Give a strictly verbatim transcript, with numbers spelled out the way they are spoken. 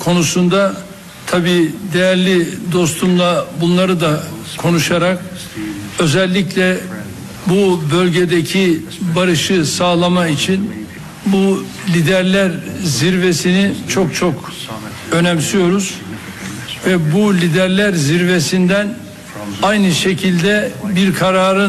konusunda tabii değerli dostumla bunları da konuşarak özellikle bu bölgedeki barışı sağlama için bu liderler zirvesini çok çok önemsiyoruz ve bu liderler zirvesinden aynı şekilde bir kararın